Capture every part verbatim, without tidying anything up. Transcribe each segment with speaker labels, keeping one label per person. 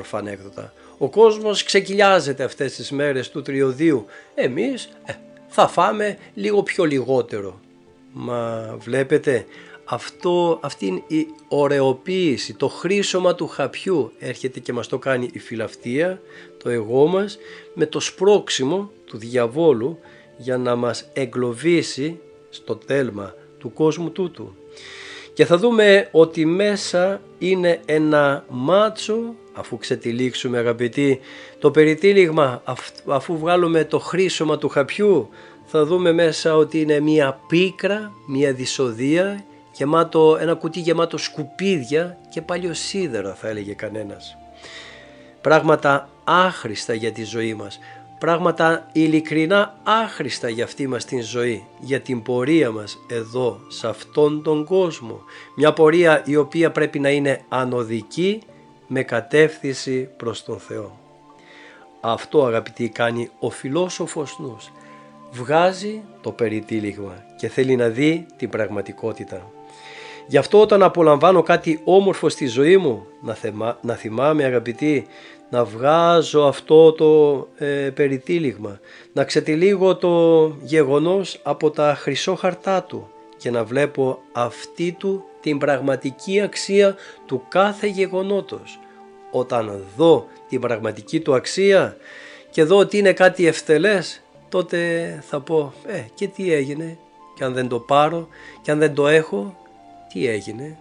Speaker 1: όμορφα ανέκδοτα. Ο κόσμος ξεκυλιάζεται αυτές τις μέρες του τριωδίου. Εμείς ε, θα φάμε λίγο πιο λιγότερο. Μα βλέπετε, αυτό, αυτή είναι η ωρεοποίηση, το χρήσωμα του χαπιού έρχεται και μας το κάνει η φιλαυτία, το εγώ μας, με το σπρώξιμο του διαβόλου για να μας εγκλωβίσει στο τέλμα του κόσμου τούτου. Και θα δούμε ότι μέσα είναι ένα μάτσο, αφού ξετυλίξουμε αγαπητοί το περιτύλιγμα, αφού βγάλουμε το χρήσωμα του χαπιού, θα δούμε μέσα ότι είναι μία πίκρα, μία δυσοδεία, γεμάτο, ένα κουτί γεμάτο σκουπίδια και παλιοσίδερα θα έλεγε κανένας. Πράγματα άχρηστα για τη ζωή μας, πράγματα ειλικρινά άχρηστα για αυτή μας την ζωή, για την πορεία μας εδώ σε αυτόν τον κόσμο. Μια πορεία η οποία πρέπει να είναι ανωδική με κατεύθυνση προς τον Θεό. Αυτό αγαπητοί κάνει ο φιλόσοφος νους. Βγάζει το περιτύλιγμα και θέλει να δει την πραγματικότητα. Γι' αυτό όταν απολαμβάνω κάτι όμορφο στη ζωή μου, να, θεμα, να θυμάμαι αγαπητοί, να βγάζω αυτό το ε, περιτύλιγμα, να ξετυλίγω το γεγονός από τα χρυσό χαρτά του και να βλέπω αυτή του την πραγματική αξία του κάθε γεγονότος. Όταν δω την πραγματική του αξία και δω ότι είναι κάτι ευτελές, τότε θα πω ε, και τι έγινε, και αν δεν το πάρω και αν δεν το έχω, τι έγινε.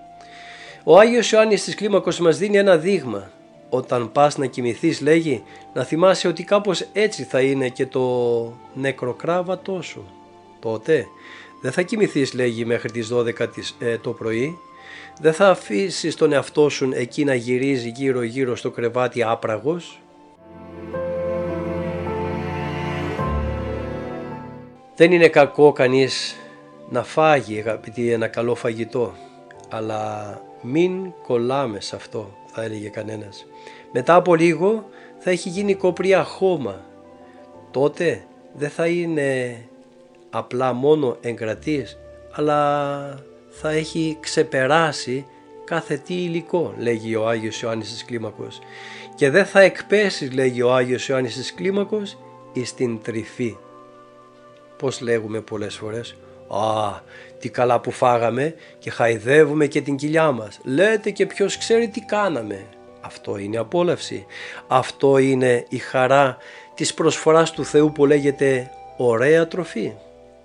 Speaker 1: Ο Άγιος Ιωάννης της Κλίμακος μας δίνει ένα δείγμα. Όταν πας να κοιμηθείς, λέγει, να θυμάσαι ότι κάπως έτσι θα είναι και το νεκροκράβατό σου. Τότε δεν θα κοιμηθείς, λέγει, μέχρι τις δώδεκα ε, το πρωί. Δεν θα αφήσεις τον εαυτό σου εκεί να γυρίζει γύρω γύρω στο κρεβάτι άπραγος. Δεν είναι κακό κανείς να φάγει, αγαπητοί, ένα καλό φαγητό, αλλά μην κολλάμε σε αυτό, θα έλεγε κανένας. Μετά από λίγο θα έχει γίνει κοπριά χώμα. Τότε δεν θα είναι απλά μόνο εγκρατής, αλλά θα έχει ξεπεράσει κάθε τι υλικό, λέγει ο Άγιος Ιωάννης της Κλίμακος. Και δεν θα εκπέσεις, λέγει ο Άγιος Ιωάννης της Κλίμακος, εις την τρυφή. Πώς λέγουμε πολλές φορές, «Α, τι καλά που φάγαμε και χαϊδεύουμε και την κοιλιά μας. Λέτε και ποιος ξέρει τι κάναμε». Αυτό είναι απόλαυση. Αυτό είναι η χαρά της προσφοράς του Θεού που λέγεται ωραία τροφή.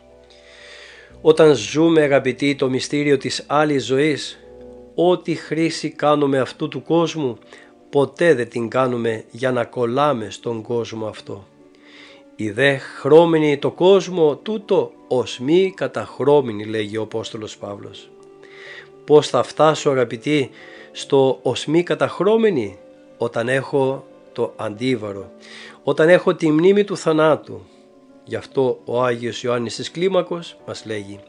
Speaker 1: Όταν ζούμε, αγαπητοί, το μυστήριο της άλλης ζωής, ό,τι χρήση κάνουμε αυτού του κόσμου, ποτέ δεν την κάνουμε για να κολλάμε στον κόσμο αυτό. «Η δε χρώμενη το κόσμο τούτο, ως μη καταχρώμενη», λέγει ο Απόστολος Παύλος. Πώς θα φτάσω, αγαπητοί, στο ως μη καταχρώμενη? Όταν έχω το αντίβαρο, όταν έχω τη μνήμη του θανάτου. Γι' αυτό ο Άγιος Ιωάννης της Κλίμακος μας λέγει,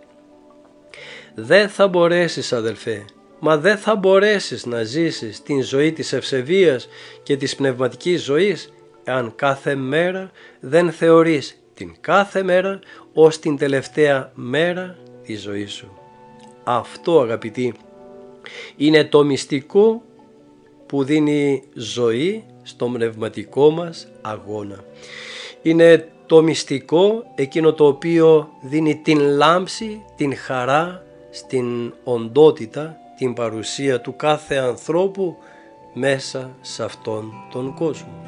Speaker 1: «Δεν θα μπορέσεις, αδελφέ, μα δεν θα μπορέσεις να ζήσεις την ζωή της ευσεβίας και της πνευματικής ζωής εάν κάθε μέρα δεν θεωρείς την κάθε μέρα ως την τελευταία μέρα της ζωής σου». Αυτό, αγαπητοί, είναι το μυστικό που δίνει ζωή στο πνευματικό μας αγώνα. Είναι το μυστικό εκείνο το οποίο δίνει την λάμψη, την χαρά στην οντότητα, την παρουσία του κάθε ανθρώπου μέσα σε αυτόν τον κόσμο.